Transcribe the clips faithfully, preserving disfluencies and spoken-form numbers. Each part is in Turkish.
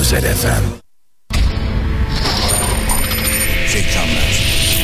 Özel F M. Reklamlar.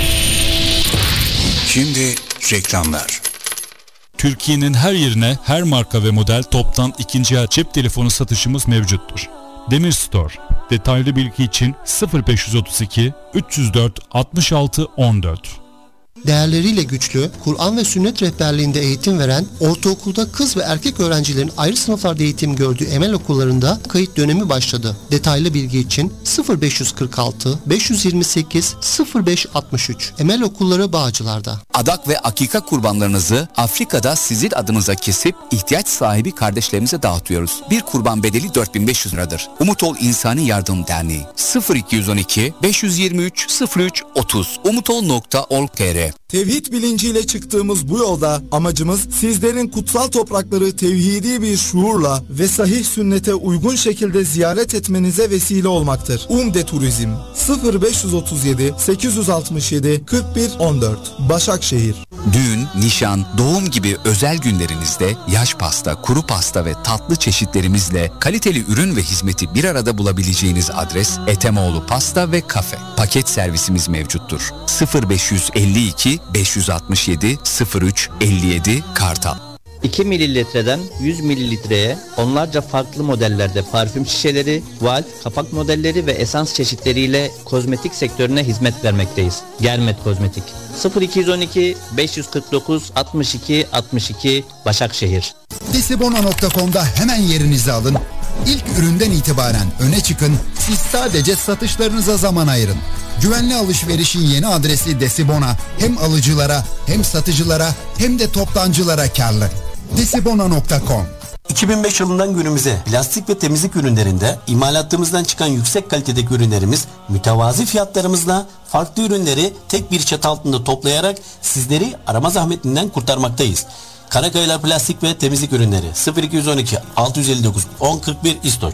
Şimdi reklamlar. Türkiye'nin her yerine her marka ve model toptan ikinci el cep telefonu satışımız mevcuttur. Demir Store. Detaylı bilgi için sıfır beş otuz iki üç yüz dört altmış altı on dört. Değerleriyle güçlü, Kur'an ve sünnet rehberliğinde eğitim veren, ortaokulda kız ve erkek öğrencilerin ayrı sınıflarda eğitim gördüğü Emel okullarında kayıt dönemi başladı. Detaylı bilgi için sıfır beş kırk altı beş yirmi sekiz sıfır beş altmış üç. Emel okulları Bağcılar'da. Adak ve akika kurbanlarınızı Afrika'da sizin adınıza kesip ihtiyaç sahibi kardeşlerimize dağıtıyoruz. Bir kurban bedeli dört bin beş yüz liradır. Umut Ol İnsani Yardım Derneği sıfır iki on iki beş yirmi üç sıfır üç otuz umutol nokta org nokta tr. Tevhid bilinciyle çıktığımız bu yolda amacımız sizlerin kutsal toprakları tevhidi bir şuurla ve sahih sünnete uygun şekilde ziyaret etmenize vesile olmaktır. Umde Turizm sıfır beş otuz yedi sekiz altı yedi kırk bir on dört Başakşehir. Düğün, nişan, doğum gibi özel günlerinizde yaş pasta, kuru pasta ve tatlı çeşitlerimizle kaliteli ürün ve hizmeti bir arada bulabileceğiniz adres Etemoğlu Pasta ve Kafe. Paket servisimiz mevcuttur. sıfır beş elli iki beş altı yedi sıfır üç elli yedi Kartal. iki mililitreden yüz mililitreye onlarca farklı modellerde parfüm şişeleri, valv, kapak modelleri ve esans çeşitleriyle kozmetik sektörüne hizmet vermekteyiz. Germet Kozmetik sıfır iki on iki beş kırk dokuz altmış iki altmış iki Başakşehir. Desibona nokta com'da hemen yerinizi alın. İlk üründen itibaren öne çıkın. Siz sadece satışlarınıza zaman ayırın. Güvenli alışverişin yeni adresi Desibona hem alıcılara hem satıcılara hem de toptancılara karlı. desibona nokta com. iki bin beş yılından günümüze plastik ve temizlik ürünlerinde imalatımızdan çıkan yüksek kalitedeki ürünlerimiz mütevazi fiyatlarımızla farklı ürünleri tek bir çatı altında toplayarak sizleri arama zahmetinden kurtarmaktayız. Karakayalar Plastik ve Temizlik Ürünleri sıfır iki on iki altı elli dokuz on kırk bir İstoç.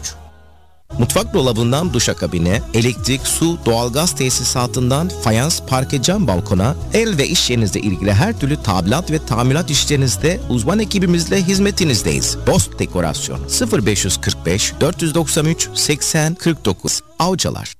Mutfak dolabından duşakabine, elektrik, su, doğalgaz tesisatından fayans, parke, cam balkona, el ve iş yerinizle ilgili her türlü tadilat ve tamirat işlerinizde uzman ekibimizle hizmetinizdeyiz. Dost Dekorasyon sıfır beş kırk beş dört doksan üç seksen kırk dokuz Avcılar.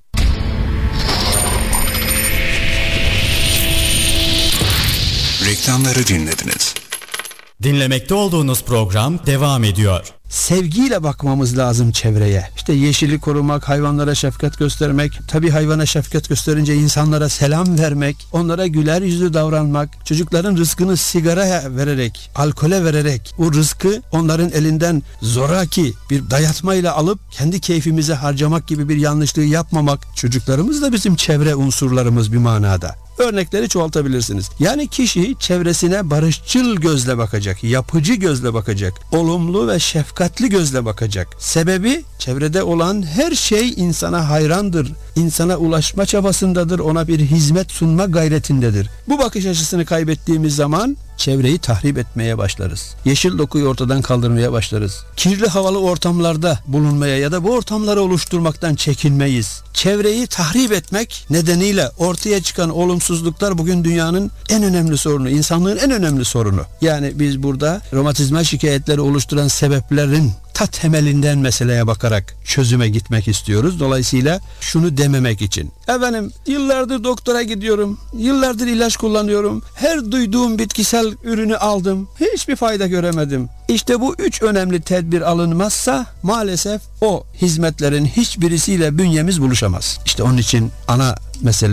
Reklamları dinlediniz. Dinlemekte olduğunuz program devam ediyor. Sevgiyle bakmamız lazım çevreye. İşte yeşili korumak, hayvanlara şefkat göstermek, tabii hayvana şefkat gösterince insanlara selam vermek, onlara güler yüzlü davranmak, çocukların rızkını sigaraya vererek, alkole vererek, o rızkı onların elinden zoraki bir dayatmayla alıp kendi keyfimize harcamak gibi bir yanlışlığı yapmamak, çocuklarımız da bizim çevre unsurlarımız bir manada. Örnekleri çoğaltabilirsiniz. Yani kişi çevresine barışçıl gözle bakacak, yapıcı gözle bakacak, olumlu ve şefkatli gözle bakacak. Sebebi çevrede olan her şey insana hayrandır, insana ulaşma çabasındadır, ona bir hizmet sunma gayretindedir. Bu bakış açısını kaybettiğimiz zaman çevreyi tahrip etmeye başlarız. Yeşil dokuyu ortadan kaldırmaya başlarız. Kirli havalı ortamlarda bulunmaya ya da bu ortamları oluşturmaktan çekinmeyiz. Çevreyi tahrip etmek nedeniyle ortaya çıkan olumsuzluklar bugün dünyanın en önemli sorunu, insanlığın en önemli sorunu. Yani biz burada romatizma şikayetleri oluşturan sebeplerin ta temelinden meseleye bakarak çözüme gitmek istiyoruz. Dolayısıyla şunu dememek için. Efendim yıllardır doktora gidiyorum, yıllardır ilaç kullanıyorum, her duyduğum bitkisel ürünü aldım, hiçbir fayda göremedim. İşte bu üç önemli tedbir alınmazsa maalesef o hizmetlerin hiçbirisiyle bünyemiz buluşamaz. İşte onun için ana mesele